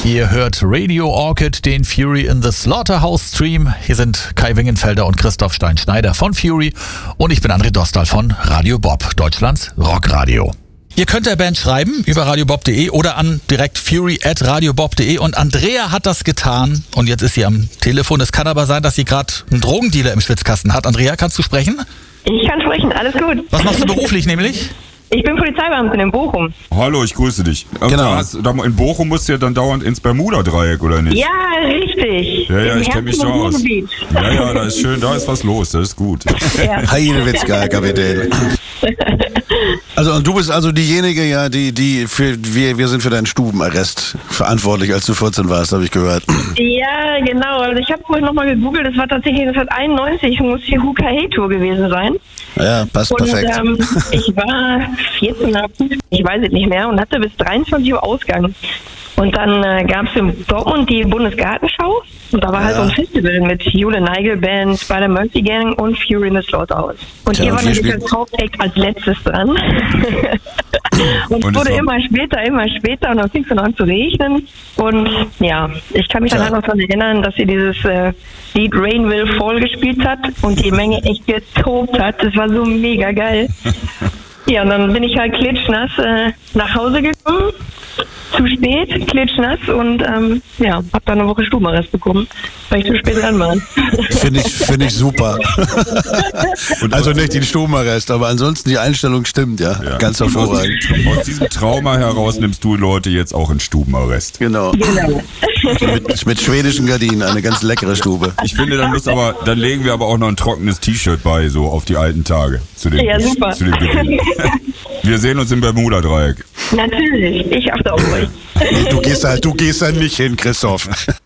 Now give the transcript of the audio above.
Ihr hört Radio Orchid, den Fury in the Slaughterhouse Stream. Hier sind Kai Wingenfelder und Christoph Stein-Schneider von Fury und ich bin André Dostal von Radio Bob, Deutschlands Rockradio. Ihr könnt der Band schreiben über radiobob.de oder an direkt fury@radiobob.de und Andrea hat das getan und jetzt ist sie am Telefon. Es kann aber sein, dass sie gerade einen Drogendealer im Schwitzkasten hat. Andrea, kannst du sprechen? Ich kann sprechen, alles gut. Was machst du beruflich nämlich? Ich bin Polizeibeamtin in Bochum. Hallo, ich grüße dich. Genau. In Bochum musst du ja dann dauernd ins Bermuda-Dreieck, oder nicht? Ja, richtig. Ja, Im ich kenne mich Herzen da des aus. Ruhrgebiets. Ja, da ist schön, da ist was los, das ist gut. Ja. Heidewitzka, Kapitän. Also und du bist also diejenige, ja, wir sind für deinen Stubenarrest verantwortlich, als du 14 warst, habe ich gehört. Ja, genau. Also ich habe vorhin nochmal gegoogelt, das war tatsächlich 1991, muss die Huka-Hey-Tour gewesen sein. Ja, passt Und perfekt. ich war 14, ich weiß es nicht mehr, und hatte bis 23 Uhr Ausgang. Und dann gab es in Dortmund die Bundesgartenschau und da war halt so ein Festival mit Jule Neigel Band, Spider-Mercy Gang und Fury in the Slaughterhouse. Und hier war natürlich als Hauptact als letztes dran. Und es wurde immer später und dann fing es dann an zu regnen. Und ja, ich kann mich dann halt noch daran erinnern, dass sie dieses Lied Rain Will Fall gespielt hat und die Menge echt getobt hat. Das war so mega geil. Ja, und dann bin ich halt klitschnass nach Hause gekommen. Zu spät, klitschnass und hab dann eine Woche Stubenarrest bekommen, weil ich zu spät dran war. Finde ich super. Also nicht den Stubenarrest, aber ansonsten die Einstellung stimmt, ja. Ganz hervorragend. Aus diesem Trauma heraus nimmst du Leute jetzt auch in Stubenarrest. Genau. Mit schwedischen Gardinen, eine ganz leckere Stube. Ich finde, dann legen wir aber auch noch ein trockenes T-Shirt bei, so auf die alten Tage. Zu dem Beginn. Wir sehen uns im Bermuda-Dreieck. Natürlich, ich achte auf euch. Du gehst da nicht hin, Christoph.